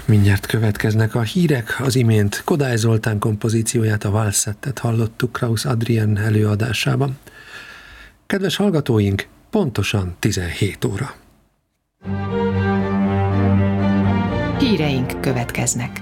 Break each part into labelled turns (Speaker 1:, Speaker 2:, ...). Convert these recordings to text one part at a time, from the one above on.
Speaker 1: Mindjárt következnek a hírek, az imént Kodály Zoltán kompozícióját, a Valsettet hallottuk Krausz Adrien előadásában. Kedves hallgatóink, pontosan 17 óra.
Speaker 2: Híreink következnek.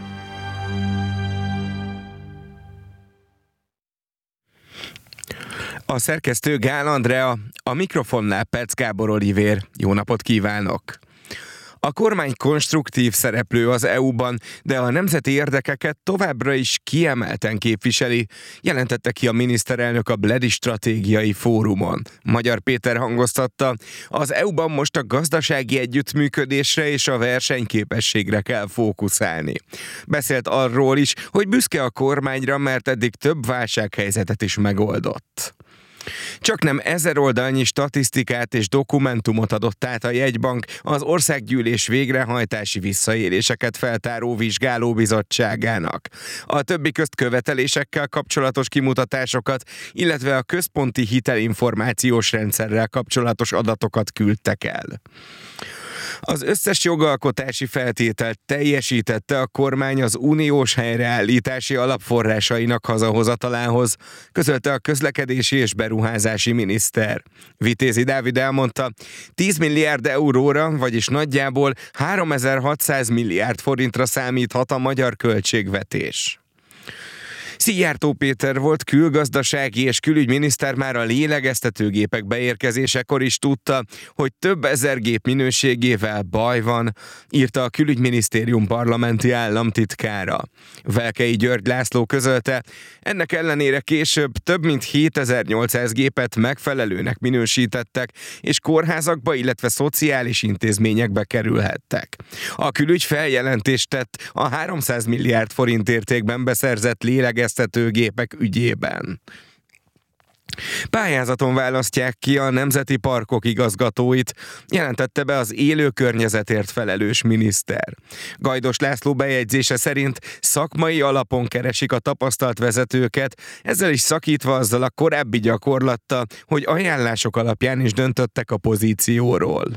Speaker 3: A szerkesztő Gál Andrea, a mikrofonnál Perc Gábor Olivér. Jó napot kívánok! A kormány konstruktív szereplő az EU-ban, de a nemzeti érdekeket továbbra is kiemelten képviseli, jelentette ki a miniszterelnök a Bledi Stratégiai Fórumon. Magyar Péter hangoztatta, az EU-ban most a gazdasági együttműködésre és a versenyképességre kell fókuszálni. Beszélt arról is, hogy büszke a kormányra, mert eddig több válsághelyzetet is megoldott. Csaknem 1000 oldalnyi statisztikát és dokumentumot adott át a jegybank az Országgyűlés végrehajtási visszaéléseket feltáró vizsgálóbizottságának. A többi közt követelésekkel kapcsolatos kimutatásokat, illetve a központi hitelinformációs rendszerrel kapcsolatos adatokat küldtek el. Az összes jogalkotási feltételt teljesítette a kormány az uniós helyreállítási alapforrásainak hazahozatalához, közölte a közlekedési és beruházási miniszter. Vitézi Dávid elmondta, 10 milliárd euróra, vagyis nagyjából 3600 milliárd forintra számíthat a magyar költségvetés. Szijjártó Péter volt külgazdasági és külügyminiszter már a lélegeztetőgépek beérkezésekor is tudta, hogy több ezer gép minőségével baj van, írta a Külügyminisztérium parlamenti államtitkára. Velkei György László közölte, ennek ellenére később több mint 7800 gépet megfelelőnek minősítettek, és kórházakba, illetve szociális intézményekbe kerülhettek. A külügy feljelentést tett a 300 milliárd forint értékben beszerzett lélegeztetőgépek ügyében. Pályázaton választják ki a nemzeti parkok igazgatóit, jelentette be az élő környezetért felelős miniszter. Gajdos László bejegyzése szerint szakmai alapon keresik a tapasztalt vezetőket, ezzel is szakítva azzal a korábbi gyakorlattal, hogy ajánlások alapján is döntöttek a pozícióról.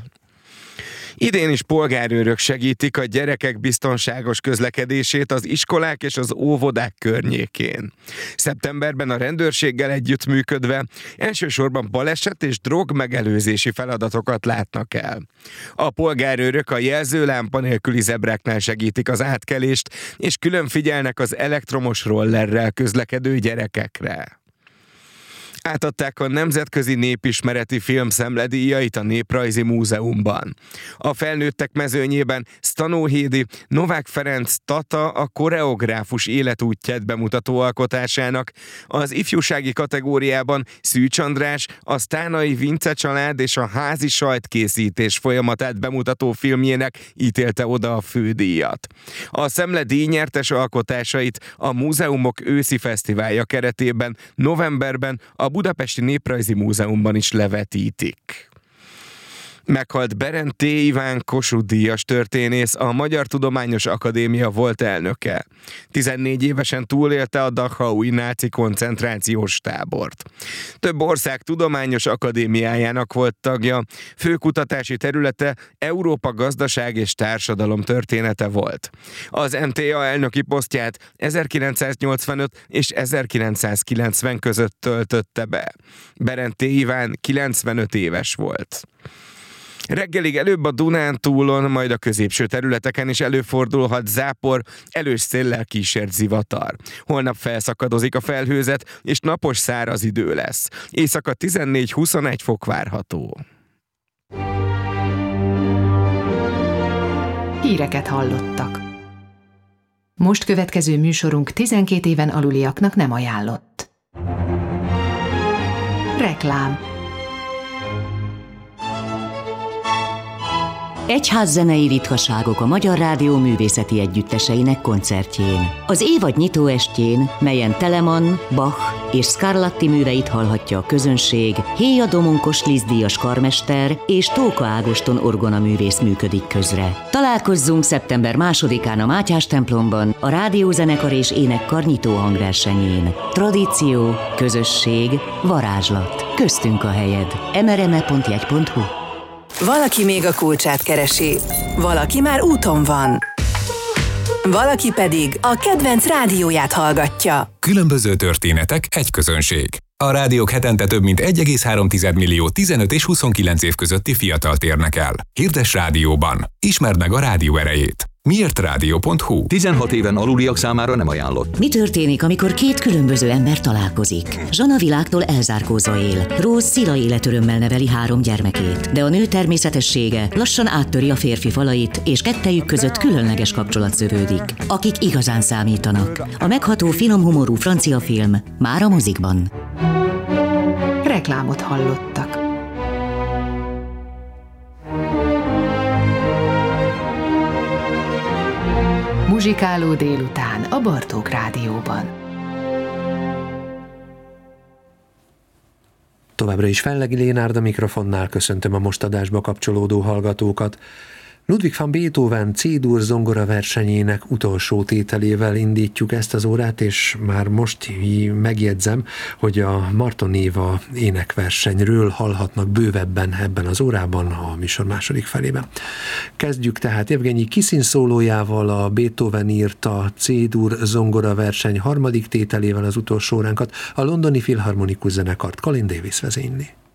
Speaker 3: Idén is polgárőrök segítik a gyerekek biztonságos közlekedését az iskolák és az óvodák környékén. Szeptemberben a rendőrséggel együttműködve elsősorban baleset és drogmegelőzési feladatokat látnak el. A polgárőrök a jelzőlámpa nélküli zebráknál segítik az átkelést, és külön figyelnek az elektromos rollerrel közlekedő gyerekekre. Átadták a Nemzetközi Népismereti Film Szemledíjait a Néprajzi Múzeumban. A felnőttek mezőnyében Stanóhédi Novák Ferenc Tata a koreográfus életútját bemutató alkotásának, az ifjúsági kategóriában Szűcs András a Sztánai Vince család és a házi sajtkészítés folyamatát bemutató filmjének ítélte oda a fődíjat. A Szemledíj nyertes alkotásait a Múzeumok őszi fesztiválja keretében novemberben a Budapesti Néprajzi Múzeumban is levetítik. Meghalt Berend T. Iván Kossuth-díjas történész, a Magyar Tudományos Akadémia volt elnöke. 14 évesen túlélte a Dachaui náci koncentrációs tábort. Több ország tudományos akadémiájának volt tagja, főkutatási területe Európa gazdaság és társadalom története volt. Az MTA elnöki posztját 1985 és 1990 között töltötte be. Berend T. Iván 95 éves volt. Reggelig előbb a Dunántúlon, majd a középső területeken is előfordulhat zápor, erős széllel kísért zivatar. Holnap felszakadozik a felhőzet, és napos száraz idő lesz. Éjszaka 14-21 fok várható.
Speaker 2: Híreket hallottak. Most következő műsorunk 12 éven aluliaknak nem ajánlott. Reklám.
Speaker 4: Egyházzenei ritkaságok a Magyar Rádió művészeti együtteseinek koncertjén. Az évad nyitóestjén, melyen Telemann, Bach és Scarlatti műveit hallhatja a közönség, Héja Domonkos Liszt-díjas karmester és Tóka Ágoston orgonaművész működik közre. Találkozzunk szeptember 2-án a Mátyás templomban a rádiózenekar és énekkar nyitó hangversenyén. Tradíció, közösség, varázslat. Köztünk a helyed. mrme.jegy.hu.
Speaker 5: Valaki még a kulcsát keresi, valaki már úton van. valaki pedig a kedvenc rádióját hallgatja.
Speaker 6: Különböző történetek, egy közönség. A rádiók hetente több mint 1,3 millió 15 és 29 év közötti fiatalt érnek el. Hirdess rádióban. Ismerd meg a rádió erejét. Miértradio.hu
Speaker 7: 16 éven aluliak számára nem ajánlott.
Speaker 4: Mi történik, amikor két különböző ember találkozik? Zsana világtól elzárkózva él. Rose szila életörömmel neveli 3 gyermekét, de a nő természetessége lassan áttöri a férfi falait, és kettejük között különleges kapcsolat szövődik. Akik igazán számítanak. A megható, finom humorú francia film már a mozikban.
Speaker 2: Reklámot hallottak. Muzsikáló délután a Bartók Rádióban.
Speaker 1: Továbbra is Fellegi Lénárd a mikrofonnál, köszöntöm a most adásba kapcsolódó hallgatókat. Ludwig van Beethoven C-dur zongora versenyének utolsó tételével indítjuk ezt az órát, és már most megjegyzem, hogy a Marton-Éva énekversenyről hallhatnak bővebben ebben az órában, a műsor második felében. Kezdjük tehát Evgenyi Kisin szólójával, a Beethoven írta C-dur zongora verseny harmadik tételével az utolsó óránkat, a londoni filharmonikus zenekart Colin Davis vezényli.